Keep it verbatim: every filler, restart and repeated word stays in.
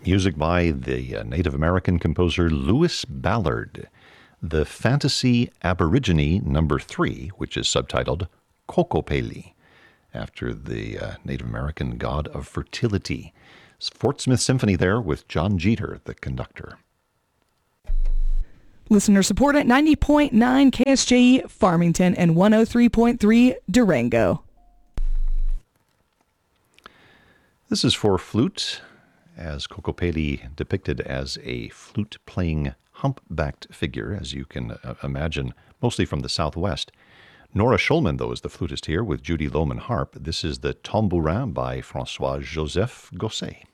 Music by the uh, Native American composer Louis Ballard. The Fantasy Aborigine number three, which is subtitled Kokopeli, after the uh, Native American god of fertility. It's Fort Smith Symphony there with John Jeter, the conductor. Listener support at ninety point nine K S J E Farmington and one oh three point three Durango. This is for flute, as Kokopeli depicted as a flute-playing humpbacked figure, as you can uh, imagine, mostly from the Southwest. Nora Schulman, though, is the flutist here with Judy Lohman harp. This is the Tambourin by François-Joseph Gosset.